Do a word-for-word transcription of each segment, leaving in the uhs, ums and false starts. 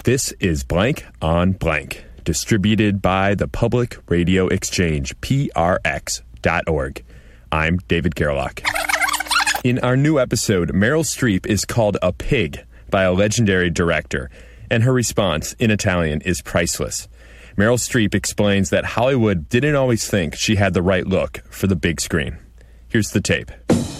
This is Blank on Blank, distributed by the Public Radio Exchange, P R X dot org. I'm David Gerlach. In our new episode, Meryl Streep is called a pig by a legendary director, and her response, in Italian, is priceless. Meryl Streep explains that Hollywood didn't always think she had the right look for the big screen. Here's the tape.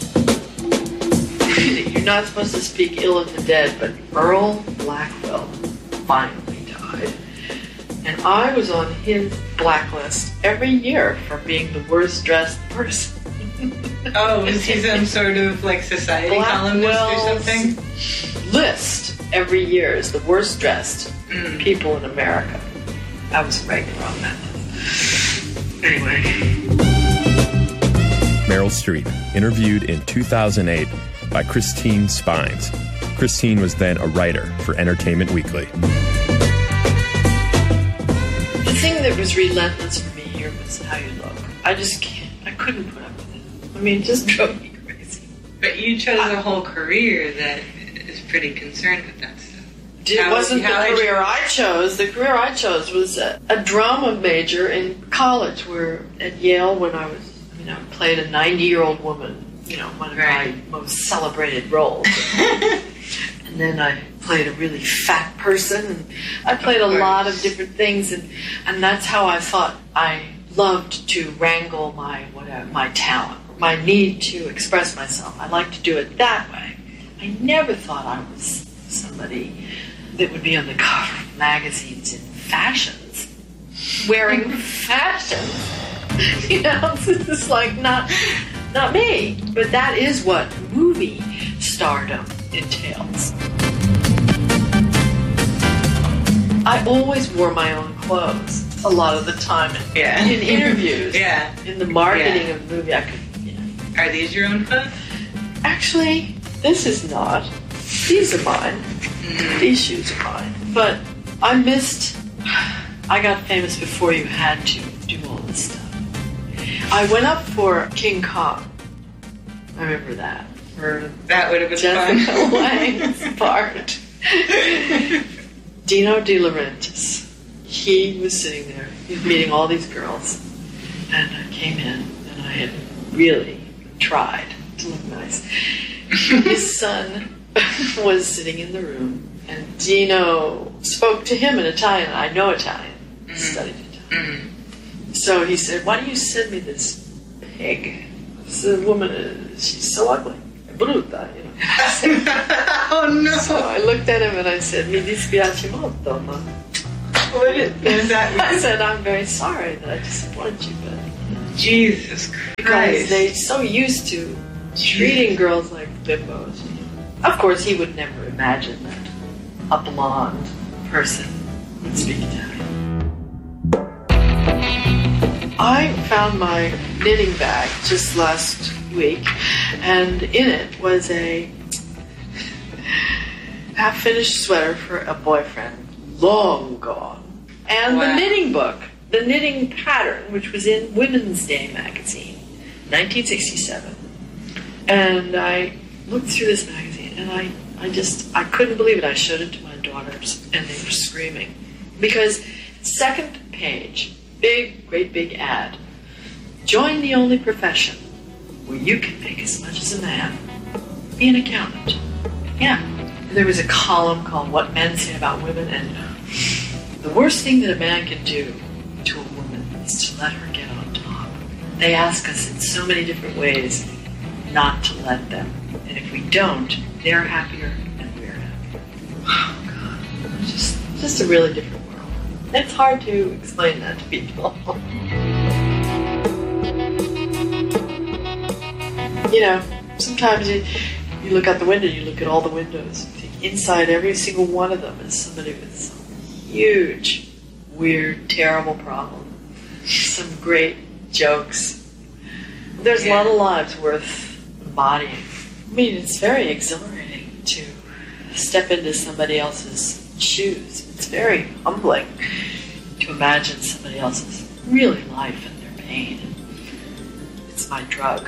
You're not supposed to speak ill of the dead, but Earl Blackwell finally died. And I was on his blacklist every year for being the worst dressed person. Oh, is he some sort of like society columnist or something? List every year is the worst dressed mm. people in America. I was regular on that list. Anyway. Meryl Streep, interviewed in two thousand eight by Christine Spines. Christine was then a writer for Entertainment Weekly. The thing that was relentless for me here was how you look. I just can't, I couldn't put up with it. I mean, it just drove me crazy. But you chose I, a whole career that is pretty concerned with that stuff. It how, wasn't how the career I chose. The career I chose was a, a drama major in college, where at Yale, when I was, you know, played a ninety-year-old woman, you know, one of right. my most celebrated roles. And then I played a really fat person, and I played a lot of different things, and, and that's how I thought I loved to wrangle my whatever, my talent, my need to express myself. I like to do it that way. I never thought I was somebody that would be on the cover of magazines in fashions, wearing fashions. You know, it's like not not me. But that is what movie stardom entails. I always wore my own clothes a lot of the time in, yeah. in interviews. Yeah. In the marketing yeah. of the movie, I could, you know. Are these your own clothes? Actually, this is not. These are mine. Mm-hmm. These shoes are mine. But I missed... I got famous before you had to do all this stuff. I went up for King Kong. I remember that. For that would have been Jessica fun. Lange's part. Dino De Laurentiis. He was sitting there. He was meeting all these girls. And I came in, and I had really tried to look nice. His son was sitting in the room, and Dino spoke to him in Italian. I know Italian. I studied Italian. Mm-hmm. So he said, "Why don't you send me this pig? This woman, is, she's so ugly. Brutta, you know." Oh, no. So I looked at him and I said, "Mi dispiace molto, ma..." What does that mean? I said, "I'm very sorry that I disappointed you, but..." Jesus Christ. Because they're so used to treating girls like bimbos. Of course, he would never imagine that a blonde person would speak Italian. I found my knitting bag just last week, and in it was a half-finished sweater for a boyfriend, long gone, and wow. the knitting book, the knitting pattern, which was in Women's Day magazine, nineteen sixty-seven. And I looked through this magazine, and I, I just, I couldn't believe it. I showed it to my daughters, and they were screaming. Because second page, big, great big ad, join the only profession where you can make as much as a man. Be an accountant. Yeah. And there was a column called What Men Say About Women, and the worst thing that a man can do to a woman is to let her get on top. They ask us in so many different ways not to let them. And if we don't, they're happier and we're happier. Oh, God. It's just, just a really different world. It's hard to explain that to people. You know, sometimes you, you look out the window, you look at all the windows. You think inside every single one of them is somebody with some huge, weird, terrible problem. Some great jokes. There's yeah. a lot of lives worth embodying. I mean, it's very exhilarating to step into somebody else's shoes. It's very humbling to imagine somebody else's really life and their pain. It's my drug.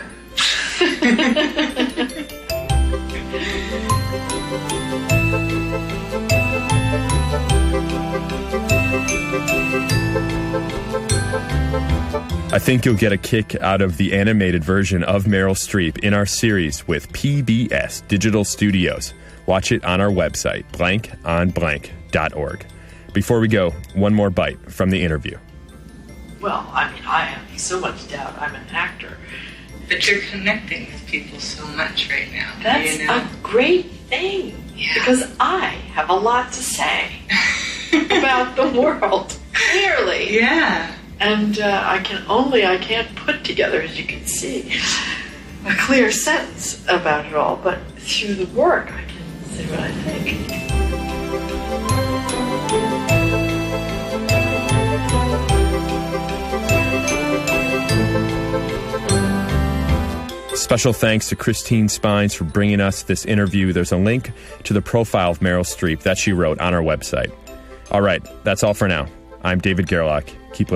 I think you'll get a kick out of the animated version of Meryl Streep in our series with P B S Digital Studios. Watch it on our website, blank on blank dot org. Before we go, one more bite from the interview. Well, I mean, I have so much doubt. I'm an actor. But you're connecting with people so much right now. That's you know? a great thing. Yeah. Because I have a lot to say about the world, clearly. Yeah. And uh, I can only, I can't put together, as you can see, a clear sentence about it all. But through the work, I can say what I think. Special thanks to Christine Spines for bringing us this interview. There's a link to the profile of Meryl Streep that she wrote on our website. All right, that's all for now. I'm David Gerlach. Keep